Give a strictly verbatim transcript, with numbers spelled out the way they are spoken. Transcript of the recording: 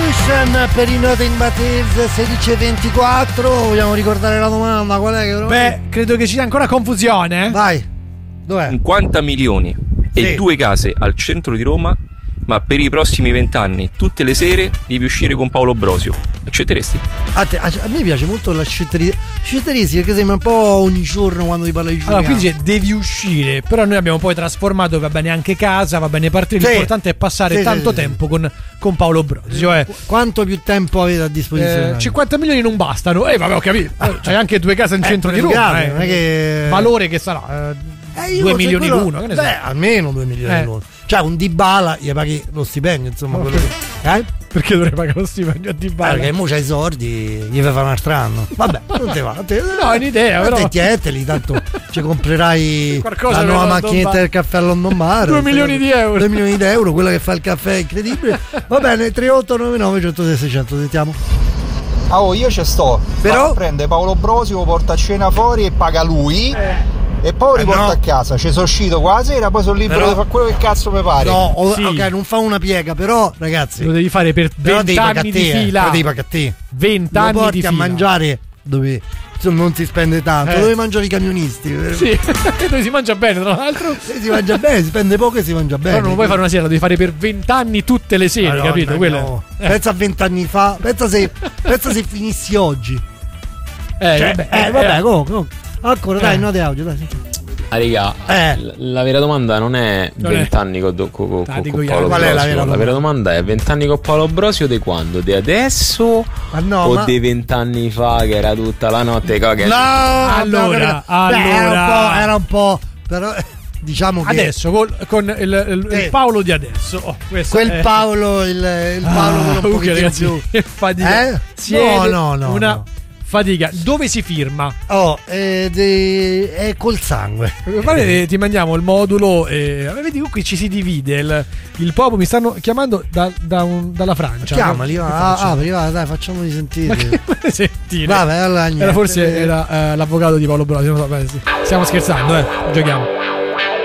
Revolution per i Nothing But Thieves, sedici e ventiquattro. Vogliamo ricordare la domanda? Qual è che... Beh, credo che ci sia ancora confusione. Vai. Dov'è? cinquanta milioni Sì. e due case al centro di Roma, ma per i prossimi vent'anni tutte le sere devi uscire con Paolo Brosio. Accetteresti? A, te, a, a me piace molto la scetteria. Scetteristica, perché sembra un po' ogni giorno quando ti parla di giornata. Allora, quindi devi uscire, però noi abbiamo poi trasformato, va bene anche casa, va bene partire, Sì. l'importante è passare Sì, tanto sì, sì, tempo con, con Paolo Brosio. Eh. Quanto più tempo avete a disposizione? Eh, cinquanta milioni non bastano. Eh, vabbè, ho capito. C'hai anche due case in Eh, centro di due Roma. case, eh. non è che- Valore che sarà? Eh, Eh, io due se milioni quello- l'uno. Che ne so. Beh, almeno due milioni Eh. l'uno. Cioè, un Dybala gli paghi lo stipendio, insomma. Ma quello che- eh? Perché dovrei pagare lo stipendio a Dybala? Perché mo c'hai i soldi, gli fai fare un altro anno. Vabbè, non te va. Te, No, è un'idea, però. Te tieteli, tanto ci comprerai Qualcosa la per nuova London macchinetta Bar. del caffè a London Bar. Due milioni di euro. Due milioni di euro, quella che fa il caffè è incredibile. Va bene, tre otto nove nove uno zero sei sei zero zero, sentiamo. Ah, oh, io ci sto. Però- Ma prende Paolo Brosio, porta a cena fuori e paga lui. E poi lo Eh, riporta no. a casa. Ci sono uscito qua la sera, poi sono libero Però- di fare quello che cazzo mi pare. No, o- Sì. ok, non fa una piega, però ragazzi, Lo devi fare per però devi pagare vent'anni a te, di eh, fila. però devi pagare a te. Lo vent'anni porti di a fila. mangiare dove insomma, non si spende tanto, Eh. dove mangiano i camionisti. Sì, dove si mangia bene, tra l'altro. Si mangia bene, si spende poco e si mangia bene. Però non puoi fare una sera, lo devi fare per vent'anni tutte le sere, Madonna, capito? Quello è- no. eh. Pensa a vent'anni fa, pensa se, pensa se finissi oggi. Eh, Cioè, vabbè, eh, eh, vabbè, eh. comunque, comunque. Ancora, dai, Eh. note audio, dai. Senti. Ah, raga, Eh. l- la vera domanda non è Non è- vent'anni con, con, con, Ah, con dico io. Paolo Qual è la Brosio. vera La vera domanda è vent'anni con Paolo Brosio di quando? Di adesso Ma no, o ma... dei vent'anni fa che era tutta la notte? co- Che... No, Allora, no, beh, era un allora. po', era un po', però diciamo che Adesso col- con il, il- il Eh. Paolo di adesso. Oh, questo quel è- Paolo, il, il Paolo Ah, quello un comunque, pochettino ragazzi, più. che fatica. Eh? Siete No, no, no, una no. fatica. Dove si firma? Oh, eh, de- è col sangue. Guarda, ti mandiamo il modulo e vedi qui ci si divide il, il popolo. Mi stanno chiamando da, da un- dalla Francia. Chiamali, no? Che va, faccio? apri, va, dai, facciamoli Ma sentire. che vuoi sentire? Vabbè, allora niente. Era forse era eh, l'avvocato di Paolo Brosio. Non so, beh, sì. Stiamo scherzando, eh. Giochiamo.